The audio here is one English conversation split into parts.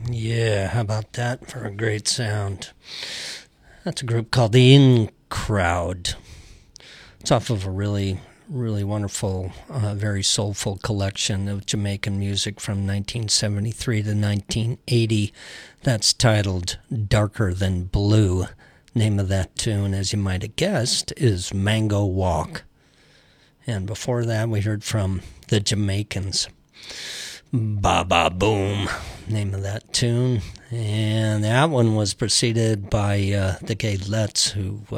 Yeah, how about that for a great sound? That's a group called the In Crowd. It's off of a really wonderful, very soulful collection of Jamaican music from 1973 to 1980. That's titled Darker Than Blue. Name of that tune, as you might have guessed, is Mango Walk. And before that, we heard from the Jamaicans. Ba Ba Boom, name of that tune. And that one was preceded by the Gaylettes,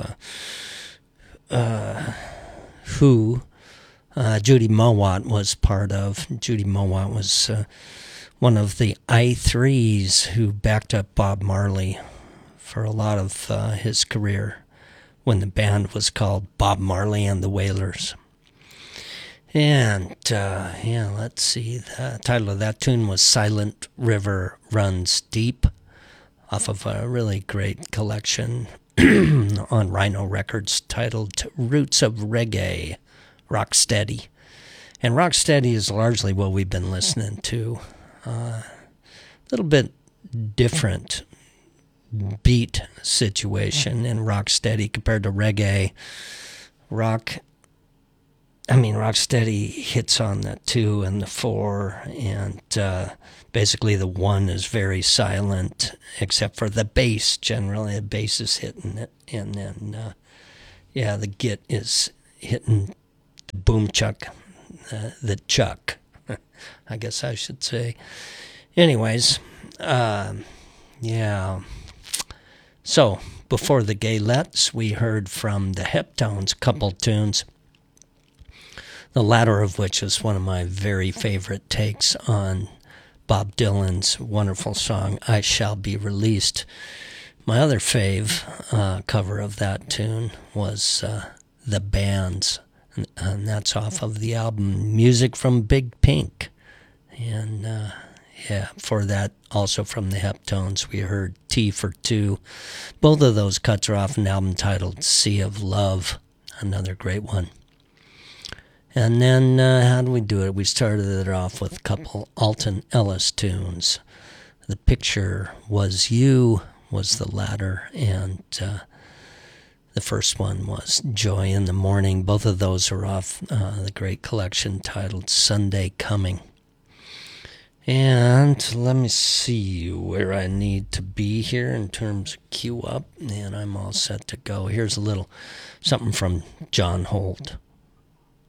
who Judy Mowat was part of. Judy Mowat was one of the I3s who backed up Bob Marley for a lot of his career when the band was called Bob Marley and the Wailers. And, let's see. The title of that tune was Silent River Runs Deep, off of a really great collection on Rhino Records titled Roots of Reggae, Rocksteady. And Rocksteady is largely what we've been listening to. A little bit different beat situation in Rocksteady compared to reggae. Rocksteady hits on the 2 and the 4, and basically the 1 is very silent, except for the bass. Generally, the bass is hitting it, and then, the git is hitting the boom chuck, the chuck, I guess I should say. Anyways, So, before the Gaylettes, we heard from the Heptones, a couple tunes. The latter of which is one of my very favorite takes on Bob Dylan's wonderful song, I Shall Be Released. My other fave cover of that tune was The Band's, and that's off of the album Music from Big Pink. And, for that, also from the Heptones, we heard T for Two. Both of those cuts are off an album titled Sea of Love, another great one. And then, how do we do it? We started it off with a couple Alton Ellis tunes. The Picture Was You was the latter, and the first one was Joy in the Morning. Both of those are off the great collection titled Sunday Coming. And let me see where I need to be here in terms of cue up, and I'm all set to go. Here's a little something from John Holt.